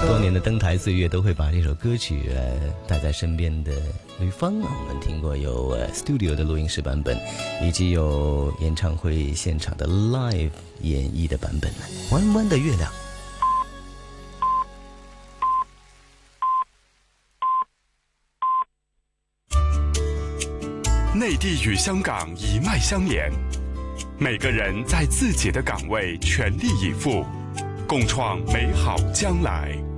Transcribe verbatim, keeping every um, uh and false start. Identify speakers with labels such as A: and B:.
A: 多年的登台岁月都会把这首歌曲呃带在身边的吕方啊，我们听过有呃 studio 的录音室版本，以及有演唱会现场的 live 演绎的版本。弯弯的月亮。
B: 内地与香港一脉相连，每个人在自己的岗位全力以赴，共创美好将来。